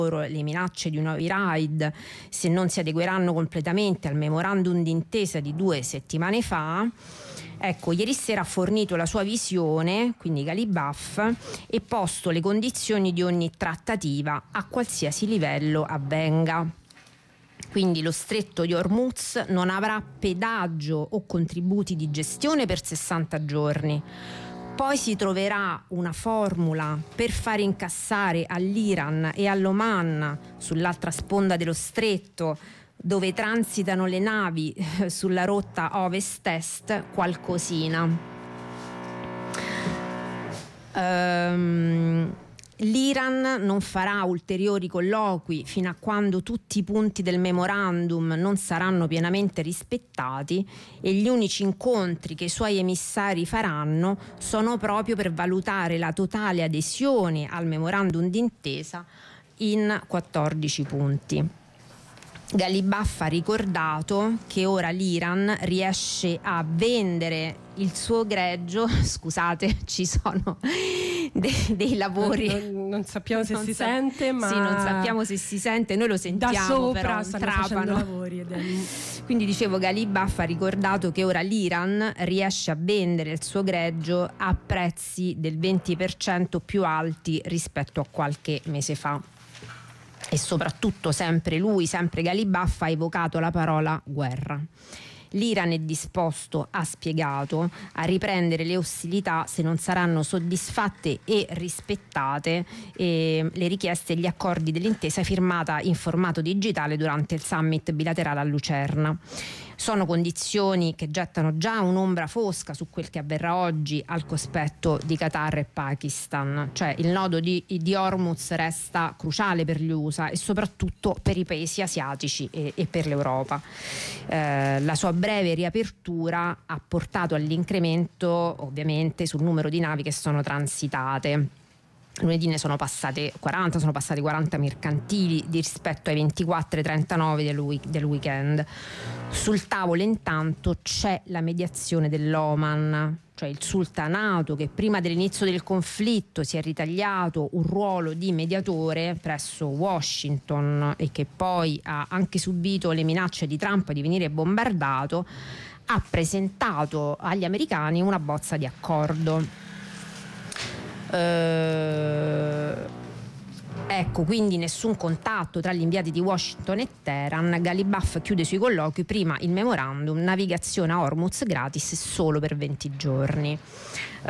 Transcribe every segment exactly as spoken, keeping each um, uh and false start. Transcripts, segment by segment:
le minacce di nuovi raid se non si adegueranno completamente al memorandum d'intesa di due settimane fa. Ecco, ieri sera ha fornito la sua visione, quindi Galibaf, e posto le condizioni di ogni trattativa a qualsiasi livello avvenga. Quindi lo stretto di Hormuz non avrà pedaggio o contributi di gestione per sessanta giorni. Poi si troverà una formula per far incassare all'Iran e all'Oman, sull'altra sponda dello stretto, dove transitano le navi sulla rotta ovest-est, qualcosina. Um, L'Iran non farà ulteriori colloqui fino a quando tutti i punti del memorandum non saranno pienamente rispettati, e gli unici incontri che i suoi emissari faranno sono proprio per valutare la totale adesione al memorandum d'intesa in quattordici punti. Galibaf ha ricordato che ora l'Iran riesce a vendere il suo greggio, scusate, ci sono dei, dei lavori, non, non sappiamo se non si sa- sente, ma sì, non sappiamo se si sente, noi lo sentiamo, da sopra però stanno facendo trapano lavori ed è... Quindi dicevo, Galibaf ha ricordato che ora l'Iran riesce a vendere il suo greggio a prezzi del venti per cento più alti rispetto a qualche mese fa. E soprattutto sempre lui, sempre Galibaf, ha evocato la parola guerra. L'Iran è disposto, ha spiegato, a riprendere le ostilità se non saranno soddisfatte e rispettate eh, le richieste e gli accordi dell'intesa firmata in formato digitale durante il summit bilaterale a Lucerna. Sono condizioni che gettano già un'ombra fosca su quel che avverrà oggi al cospetto di Qatar e Pakistan. Cioè il nodo di, di Hormuz resta cruciale per gli U S A e soprattutto per i paesi asiatici e, e per l'Europa. Eh, la sua breve riapertura ha portato all'incremento ovviamente sul numero di navi che sono transitate. Lunedì ne sono passate quaranta, sono passati quaranta mercantili rispetto ai ventiquattro e trentanove del, week, del weekend. Sul tavolo intanto c'è la mediazione dell'Oman, cioè il sultanato che prima dell'inizio del conflitto si è ritagliato un ruolo di mediatore presso Washington e che poi ha anche subito le minacce di Trump di venire bombardato, ha presentato agli americani una bozza di accordo. Uh, ecco, quindi nessun contatto tra gli inviati di Washington e Teheran. Galibaf chiude sui colloqui, prima il memorandum, navigazione a Hormuz gratis solo per venti giorni. Uh,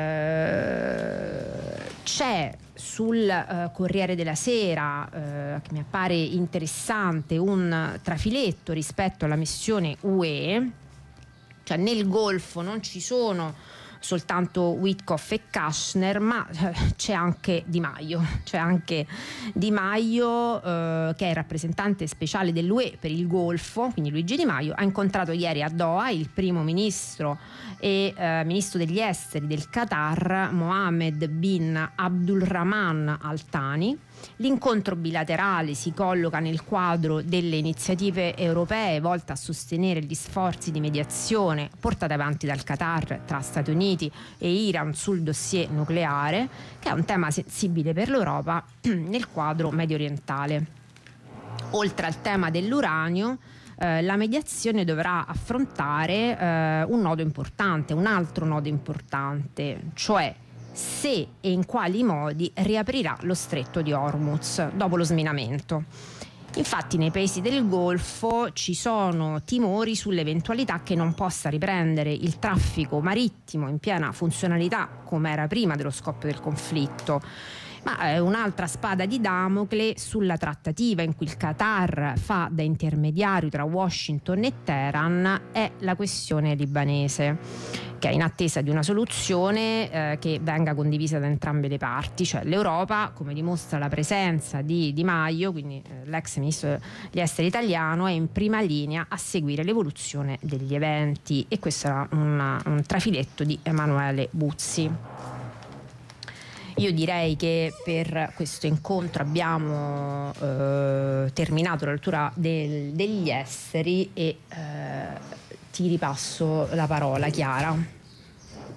c'è sul uh, Corriere della Sera, uh, che mi appare interessante, un trafiletto rispetto alla missione U E, cioè nel Golfo non ci sono soltanto Witkoff e Kushner, ma c'è anche Di Maio, c'è anche Di Maio eh, che è il rappresentante speciale dell'U E per il Golfo, quindi Luigi Di Maio ha incontrato ieri a Doha il primo ministro e eh, ministro degli esteri del Qatar, Mohammed bin Abdulrahman Al Thani. L'incontro bilaterale si colloca nel quadro delle iniziative europee volte a sostenere gli sforzi di mediazione portate avanti dal Qatar tra Stati Uniti e Iran sul dossier nucleare, che è un tema sensibile per l'Europa nel quadro medio orientale. Oltre al tema dell'uranio, eh, la mediazione dovrà affrontare eh, un nodo importante, un altro nodo importante, cioè se e in quali modi riaprirà lo stretto di Hormuz dopo lo sminamento. Infatti nei paesi del Golfo ci sono timori sull'eventualità che non possa riprendere il traffico marittimo in piena funzionalità come era prima dello scoppio del conflitto. Ma è un'altra spada di Damocle sulla trattativa in cui il Qatar fa da intermediario tra Washington e Teheran è la questione libanese, che è in attesa di una soluzione eh, che venga condivisa da entrambe le parti. Cioè l'Europa, come dimostra la presenza di Di Maio, quindi eh, l'ex ministro degli esteri italiano, è in prima linea a seguire l'evoluzione degli eventi, e questo era una, un trafiletto di Emanuele Buzzi. Io direi che per questo incontro abbiamo eh, terminato la lettura del, degli esteri e eh, ti ripasso la parola, Chiara.